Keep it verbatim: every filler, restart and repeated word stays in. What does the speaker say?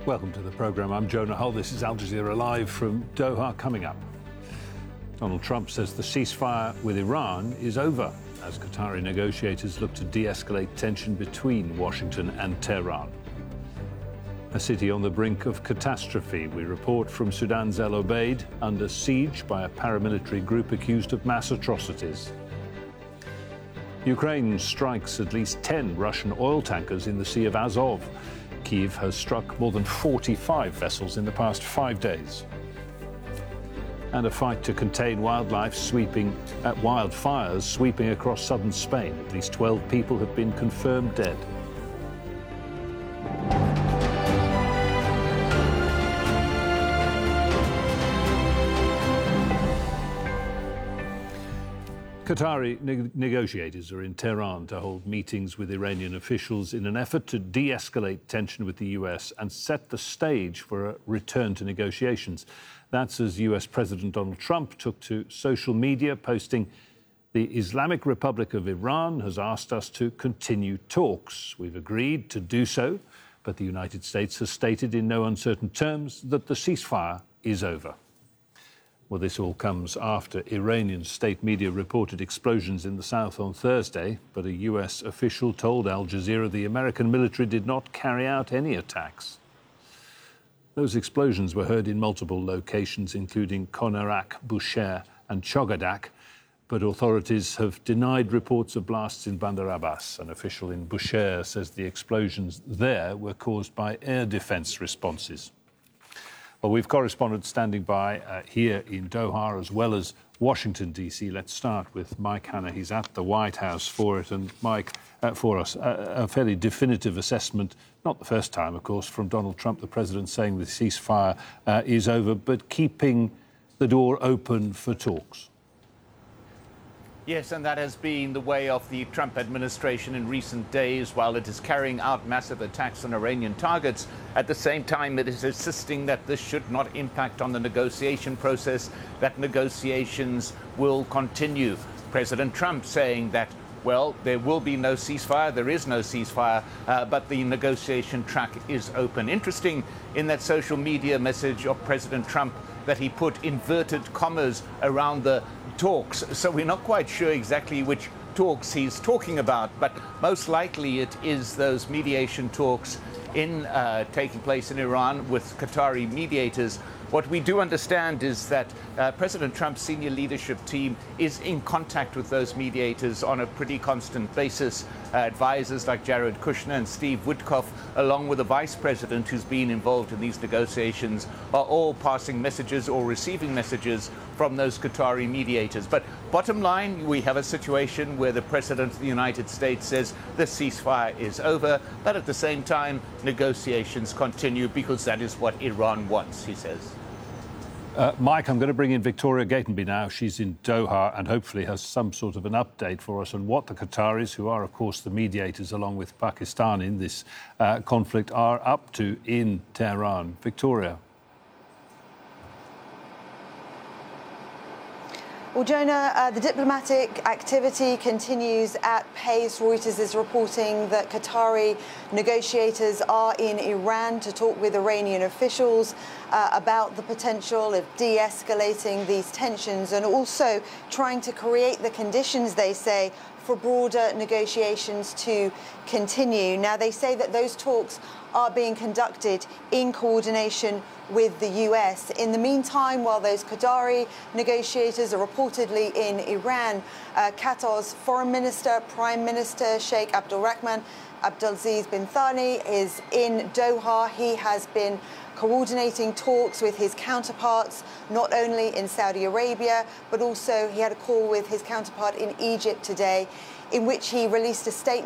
Welcome to the programme. I'm Jonah Hull. This is Al Jazeera Live from Doha. Coming up, Donald Trump says the ceasefire with Iran is over as Qatari negotiators look to de-escalate tension between Washington and Tehran. A city on the brink of catastrophe. We report from Sudan's El Obeid, under siege by a paramilitary group accused of mass atrocities. Ukraine strikes at least ten Russian oil tankers in the Sea of Azov. Kyiv has struck more than forty-five vessels in the past five days. And a fight to contain wildlife sweeping at wildfires sweeping across southern Spain. At least twelve people have been confirmed dead. Qatari ne- negotiators are in Tehran to hold meetings with Iranian officials in an effort to de-escalate tension with the U S and set the stage for a return to negotiations. That's as U S President Donald Trump took to social media, posting, "The Islamic Republic of Iran has asked us to continue talks. We've agreed to do so, but the United States has stated in no uncertain terms that the ceasefire is over." Well, this all comes after Iranian state media reported explosions in the south on Thursday, but a U S official told Al Jazeera the American military did not carry out any attacks. Those explosions were heard in multiple locations, including Konarak, Bushehr and Chogadak, but authorities have denied reports of blasts in Bandar Abbas. An official in Bushehr says the explosions there were caused by air defense responses. Well, we've correspondents standing by uh, here in Doha as well as Washington, D C. Let's start with Mike Hanna. He's at the White House for it. And Mike, uh, for us, uh, a fairly definitive assessment, not the first time, of course, from Donald Trump, the president, saying the ceasefire uh, is over, but keeping the door open for talks. Yes, and that has been the way of the Trump administration in recent days. While it is carrying out massive attacks on Iranian targets, at the same time it is insisting that this should not impact on the negotiation process, that negotiations will continue. President Trump saying that, well, there will be no ceasefire, there is no ceasefire, uh, but the negotiation track is open. Interesting in that social media message of President Trump that he put inverted commas around the talks, so we're not quite sure exactly which talks he's talking about, but most likely it is those mediation talks in uh, taking place in Iran with Qatari mediators. What we do understand is that uh, President Trump's senior leadership team is in contact with those mediators on a pretty constant basis. Uh, advisors like Jared Kushner and Steve Witkoff, along with the vice president who's been involved in these negotiations, are all passing messages or receiving messages from those Qatari mediators. But bottom line, we have a situation where the president of the United States says the ceasefire is over, but at the same time, negotiations continue because that is what Iran wants, he says. Uh, Mike, I'm going to bring in Victoria Gatenby now. She's in Doha and hopefully has some sort of an update for us on what the Qataris, who are, of course, the mediators along with Pakistan in this uh, conflict, are up to in Tehran. Victoria. Well, Jonah, uh, the diplomatic activity continues at pace. Reuters is reporting that Qatari negotiators are in Iran to talk with Iranian officials uh, about the potential of de-escalating these tensions and also trying to create the conditions, they say, for broader negotiations to continue. Now, they say that those talks are being conducted in coordination with the U S. In the meantime, while those Qatari negotiators are reportedly in Iran, uh, Qatar's Foreign Minister, Prime Minister Sheikh Abdulrahman Abdulaziz bin Thani is in Doha. He has been coordinating talks with his counterparts, not only in Saudi Arabia, but also he had a call with his counterpart in Egypt today, in which he released a statement